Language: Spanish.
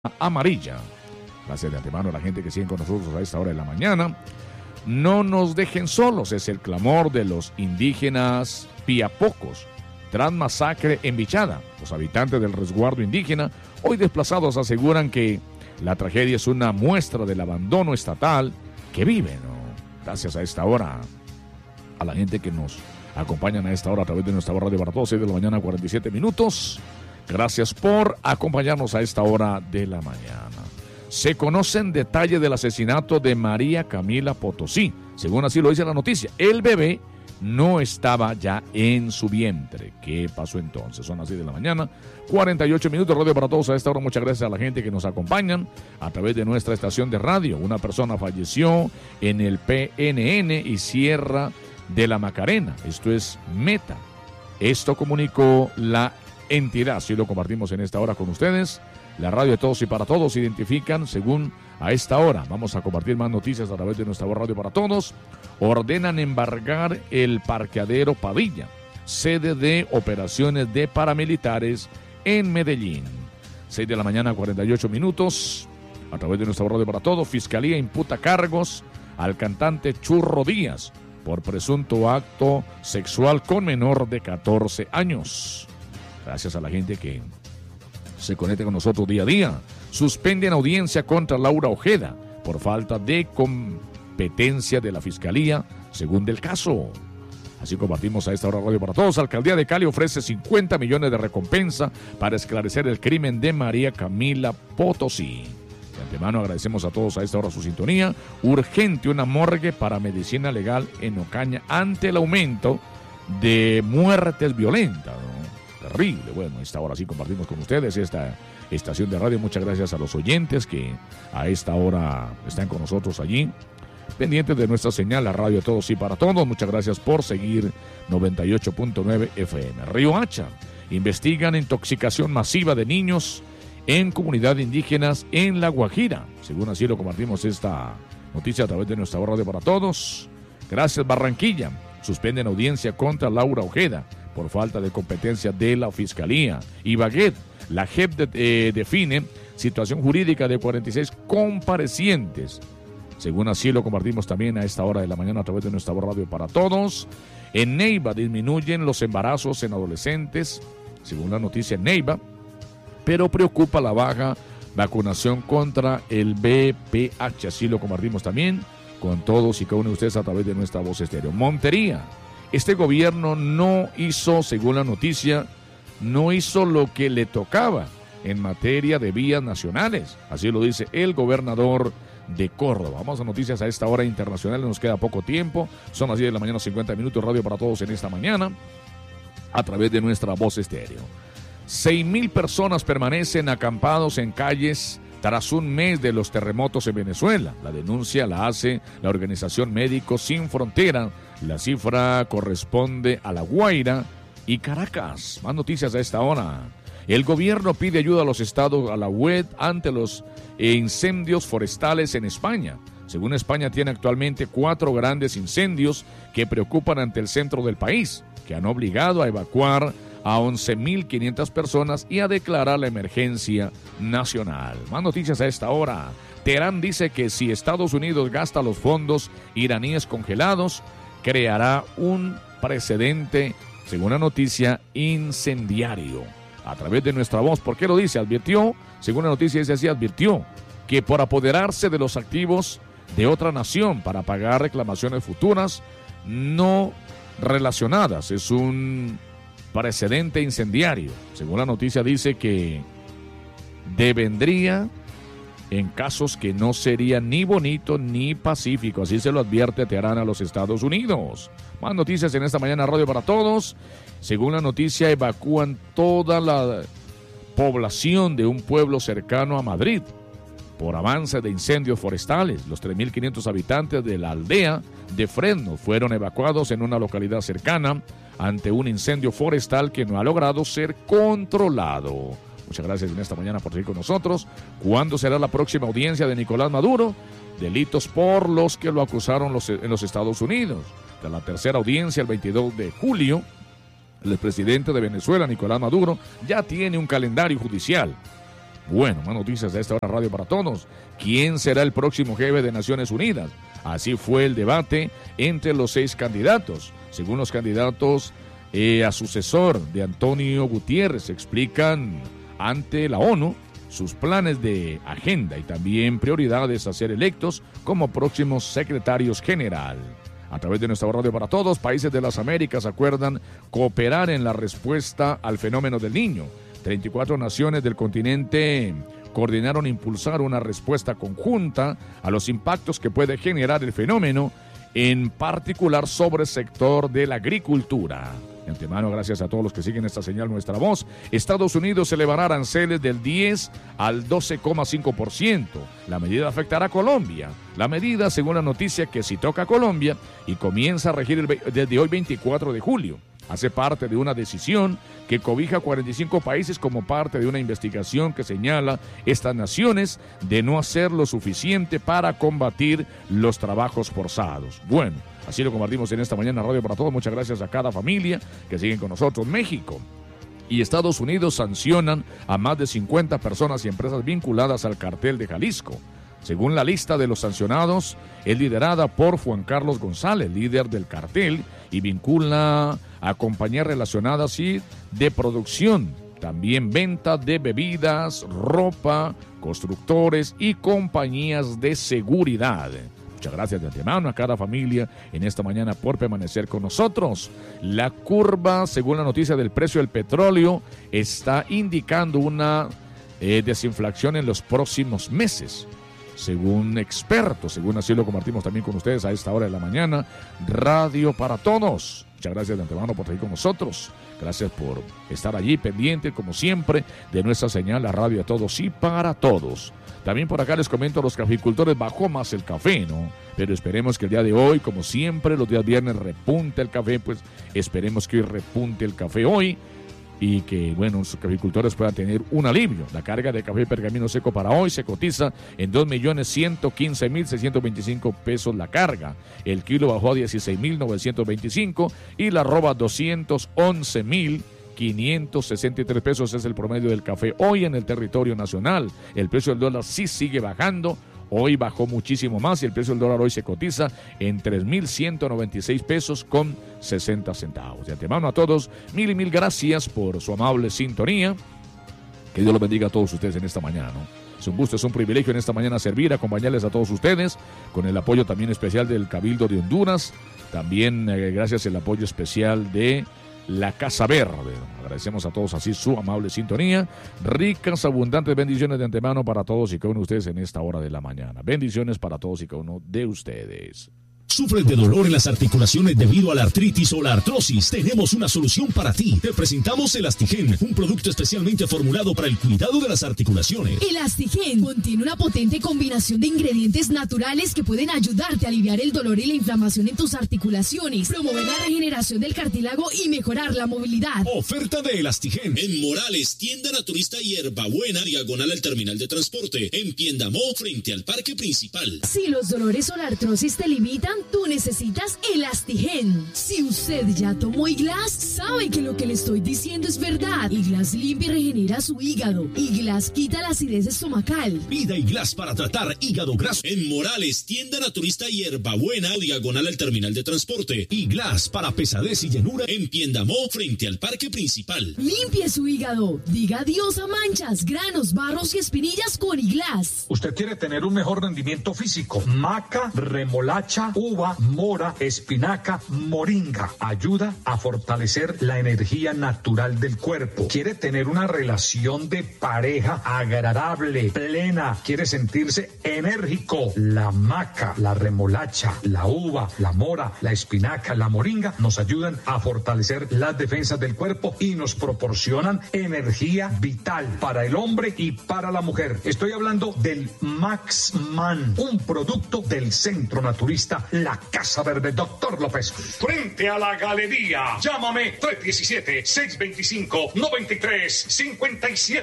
amarilla. Gracias de antemano a la gente que sigue con nosotros a esta hora de la mañana. No nos dejen solos, es el clamor de los indígenas piapocos tras masacre en Vichada. Los habitantes del resguardo indígena, hoy desplazados, aseguran que la tragedia es una muestra del abandono estatal que viven, ¿no? Gracias a esta hora a la gente que nos acompañan a esta hora a través de nuestra radio para todos, 6 de la mañana, 47 minutos. Gracias por acompañarnos a esta hora de la mañana. Se conocen detalles del asesinato de María Camila Potosí. Según así lo dice la noticia, el bebé no estaba ya en su vientre. ¿Qué pasó entonces? Son las 6 de la mañana, 48 minutos, radio para todos a esta hora. Muchas gracias a la gente que nos acompañan a través de nuestra estación de radio. Una persona falleció en el PNN y Sierra de la Macarena. Esto es Meta. Esto comunicó la entidad. Así lo compartimos en esta hora con ustedes. La radio de todos y para todos identifican según a esta hora. Vamos a compartir más noticias a través de nuestra radio para todos. Ordenan embargar el parqueadero Padilla, sede de operaciones de paramilitares en Medellín. 6 de la mañana, 48 minutos. A través de nuestra radio para todos, Fiscalía imputa cargos al cantante Churro Díaz por presunto acto sexual con menor de 14 años. Gracias a la gente que se conecta con nosotros día a día. Suspenden audiencia contra Laura Ojeda por falta de competencia de la Fiscalía, según del caso. Así compartimos a esta hora radio para todos. Alcaldía de Cali ofrece 50 millones de recompensa para esclarecer el crimen de María Camila Potosí. De antemano agradecemos a todos a esta hora su sintonía. Urgente una morgue para medicina legal en Ocaña ante el aumento de muertes violentas, ¿no? Terrible. Bueno, a esta hora sí compartimos con ustedes esta estación de radio. Muchas gracias a los oyentes que a esta hora están con nosotros allí, pendientes de nuestra señal, la radio de todos y para todos. Muchas gracias por seguir 98.9 FM. Río Hacha, investigan intoxicación masiva de niños en comunidad indígenas en La Guajira. Según así lo compartimos esta noticia a través de nuestra radio para todos. Gracias. Barranquilla, suspenden audiencia contra Laura Ojeda por falta de competencia de la Fiscalía. Ibagué, la JEP define situación jurídica de 46 comparecientes. Según así lo compartimos también a esta hora de la mañana a través de nuestra radio para todos. En Neiva disminuyen los embarazos en adolescentes, según la noticia en Neiva, pero preocupa la baja vacunación contra el VPH. Así lo compartimos también con todos y cada uno de ustedes a través de nuestra voz estéreo. Montería. Este gobierno no hizo, según la noticia, no hizo lo que le tocaba en materia de vías nacionales. Así lo dice el gobernador de Córdoba. Vamos a noticias a esta hora internacional. Nos queda poco tiempo. Son las 10 de la mañana, 50 minutos. Radio para todos en esta mañana a través de nuestra voz estéreo. 6,000 personas permanecen acampados en calles tras un mes de los terremotos en Venezuela. La denuncia la hace la organización Médicos Sin Frontera. La cifra corresponde a La Guaira y Caracas. Más noticias a esta hora. El gobierno pide ayuda a los estados, a la web, ante los incendios forestales en España. Según España, tiene actualmente 4 grandes incendios que preocupan ante el centro del país, que han obligado a evacuar a 11.500 personas y a declarar la emergencia nacional. Más noticias a esta hora. Teherán dice que si Estados Unidos gasta los fondos iraníes congelados, creará un precedente, según la noticia, incendiario. A través de nuestra voz, ¿por qué lo dice? Advirtió, según la noticia dice así, advirtió que por apoderarse de los activos de otra nación para pagar reclamaciones futuras no relacionadas, es un precedente incendiario. Según la noticia dice que devendría en casos que no sería ni bonito ni pacífico. Así se lo advierte Teherán a los Estados Unidos. Más noticias en esta mañana radio para todos. Según la noticia, evacúan toda la población de un pueblo cercano a Madrid por avance de incendios forestales. Los 3.500 habitantes de la aldea de Fresno fueron evacuados en una localidad cercana ante un incendio forestal que no ha logrado ser controlado. Muchas gracias en esta mañana por seguir con nosotros. ¿Cuándo será la próxima audiencia de Nicolás Maduro? Delitos por los que lo acusaron en los Estados Unidos. De la tercera audiencia, el 22 de julio, el expresidente de Venezuela, Nicolás Maduro, ya tiene un calendario judicial. Bueno, más noticias de esta hora Radio para Todos. ¿Quién será el próximo jefe de Naciones Unidas? Así fue el debate entre los 6 candidatos. Según los candidatos a sucesor de Antonio Guterres, explican ante la ONU sus planes de agenda y también prioridades a ser electos como próximos secretarios general. A través de nuestra Radio para Todos, países de las Américas acuerdan cooperar en la respuesta al fenómeno del Niño. 34 naciones del continente coordinaron impulsar una respuesta conjunta a los impactos que puede generar el fenómeno, en particular sobre el sector de la agricultura. De antemano, gracias a todos los que siguen esta señal Nuestra Voz. Estados Unidos elevará aranceles del 10 al 12,5%. La medida afectará a Colombia. La medida, según la noticia, que sí toca a Colombia y comienza a regir desde hoy 24 de julio. Hace parte de una decisión que cobija 45 países como parte de una investigación que señala estas naciones de no hacer lo suficiente para combatir los trabajos forzados. Bueno, así lo compartimos en esta mañana Radio para Todos. Muchas gracias a cada familia que siguen con nosotros. México y Estados Unidos sancionan a más de 50 personas y empresas vinculadas al cartel de Jalisco. Según la lista de los sancionados, es liderada por Juan Carlos González, líder del cartel, y vincula a compañías relacionadas y de producción, también venta de bebidas, ropa, constructores y compañías de seguridad. Muchas gracias de antemano a cada familia en esta mañana por permanecer con nosotros. La curva, según la noticia del precio del petróleo, está indicando una desinflación en los próximos meses. Según expertos, según así lo compartimos también con ustedes a esta hora de la mañana, Radio para Todos. Muchas gracias de antemano por estar con nosotros. Gracias por estar allí pendiente, como siempre, de nuestra señal, la radio a todos y para todos. También por acá les comento a los caficultores, bajó más el café, ¿no? Pero esperemos que el día de hoy, como siempre, los días viernes repunte el café, pues esperemos que hoy repunte el café hoy. Y que, bueno, los caficultores puedan tener un alivio. La carga de café pergamino seco para hoy se cotiza en 2.115.625 pesos la carga. El kilo bajó a 16.925 y la arroba 211.563 pesos es el promedio del café hoy en el territorio nacional. El precio del dólar sí sigue bajando. Hoy bajó muchísimo más y el precio del dólar hoy se cotiza en 3.196 pesos con 60 centavos. De antemano a todos, mil y mil gracias por su amable sintonía. Que Dios los bendiga a todos ustedes en esta mañana, ¿no? Es un gusto, es un privilegio en esta mañana servir, acompañarles a todos ustedes, con el apoyo también especial del Cabildo de Honduras. También gracias al apoyo especial de la Casa Verde. Agradecemos a todos así su amable sintonía. Ricas, abundantes bendiciones de antemano para todos y cada uno de ustedes en esta hora de la mañana. Bendiciones para todos y cada uno de ustedes. ¿Sufres de dolor en las articulaciones debido a la artritis o la artrosis? Tenemos una solución para ti. Te presentamos Elastigen, un producto especialmente formulado para el cuidado de las articulaciones. Elastigen contiene una potente combinación de ingredientes naturales que pueden ayudarte a aliviar el dolor y la inflamación en tus articulaciones, promover la regeneración del cartílago y mejorar la movilidad. Oferta de Elastigen en Morales, tienda naturista Hierbabuena, diagonal al terminal de transporte, en Piendamó, frente al parque principal. Si los dolores o la artrosis te limitan, tú necesitas Elastigen. Si usted ya tomó Iglas, sabe que lo que le estoy diciendo es verdad. Iglas limpia y regenera su hígado. Iglas quita la acidez estomacal. Pida Iglas para tratar hígado graso en Morales, tienda naturista Hierbabuena, diagonal al terminal de transporte. Iglas para pesadez y llenura en Piendamó, frente al parque principal. Limpie su hígado. Diga adiós a manchas, granos, barros y espinillas con Iglas. Usted quiere tener un mejor rendimiento físico. Maca, remolacha, uva, mora, espinaca, moringa. Ayuda a fortalecer la energía natural del cuerpo. Quiere tener una relación de pareja agradable, plena. Quiere sentirse enérgico. La maca, la remolacha, la uva, la mora, la espinaca, la moringa nos ayudan a fortalecer las defensas del cuerpo y nos proporcionan energía vital para el hombre y para la mujer. Estoy hablando del Max Man, un producto del Centro Naturista La Casa Verde, Doctor López. Frente a la galería. Llámame 317-625-9357.